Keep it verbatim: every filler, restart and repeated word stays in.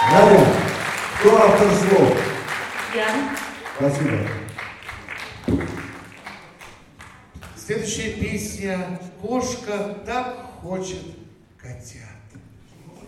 Надя, кто автор слов? Я. Спасибо. Следующая песня «Кошка так хочет котят».